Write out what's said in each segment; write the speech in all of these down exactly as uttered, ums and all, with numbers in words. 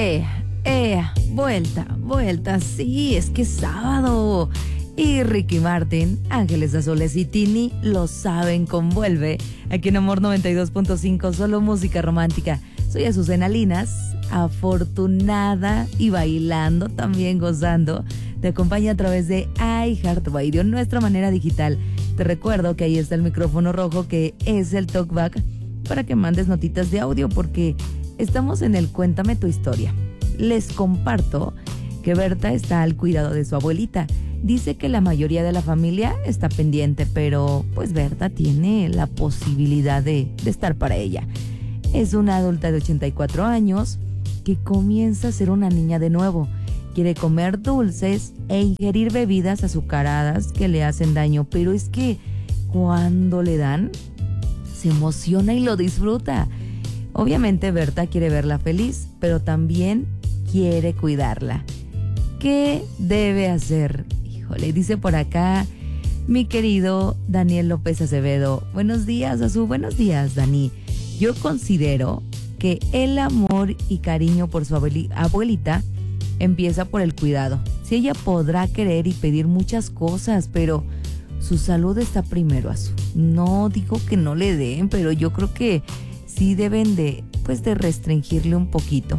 Eh, eh, vuelta, vuelta, sí, es que es sábado. Y Ricky Martin, Ángeles Azules y Tini lo saben con Vuelve. Aquí en Amor noventa y dos punto cinco, solo música romántica. Soy Azucena Linas, afortunada y bailando, también gozando. Te acompaña a través de iHeartRadio, nuestra manera digital. Te recuerdo que ahí está el micrófono rojo, que es el talkback, para que mandes notitas de audio, porque estamos en el Cuéntame tu historia. Les comparto que Berta está al cuidado de su abuelita. Dice que la mayoría de la familia está pendiente, pero pues Berta tiene la posibilidad de, de estar para ella. Es una adulta de ochenta y cuatro años que comienza a ser una niña de nuevo. Quiere comer dulces e ingerir bebidas azucaradas que le hacen daño, pero es que cuando le dan, se emociona y lo disfruta. Obviamente Berta quiere verla feliz, pero también quiere cuidarla. ¿Qué debe hacer? Híjole, dice por acá mi querido Daniel López Acevedo. Buenos días, Azú. Buenos días, Dani. Yo considero que el amor y cariño por su abuelita empieza por el cuidado. Si ella podrá querer y pedir muchas cosas, pero su salud está primero, Azú. No digo que no le den, pero yo creo que sí deben de, pues, de restringirle un poquito.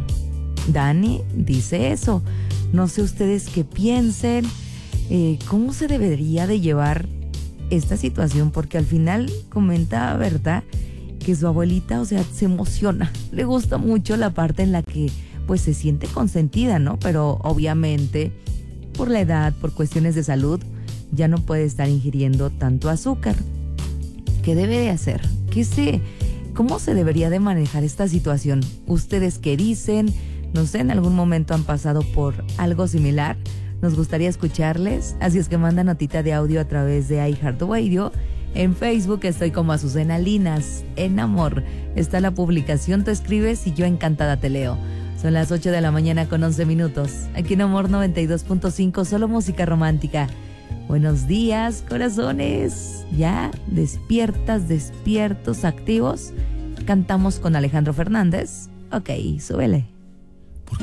Dani dice eso. No sé ustedes qué piensen. Eh, ¿Cómo se debería de llevar esta situación? Porque al final comenta, ¿verdad?, que su abuelita, o sea, se emociona. Le gusta mucho la parte en la que pues se siente consentida, ¿no? Pero obviamente por la edad, por cuestiones de salud, ya no puede estar ingiriendo tanto azúcar. ¿Qué debe de hacer? ¿Qué se, cómo se debería de manejar esta situación? ¿Ustedes qué dicen? No sé, en algún momento han pasado por algo similar. Nos gustaría escucharles, así es que manda notita de audio a través de iHeartRadio. En Facebook estoy como Azucena Linas. En Amor está la publicación, tú escribes y yo encantada te leo. Son las ocho de la mañana con once minutos. Aquí en Amor noventa y dos punto cinco, solo música romántica. Buenos días, corazones. ¿Ya despiertas, despiertos, activos? Cantamos con Alejandro Fernández. Ok, súbele.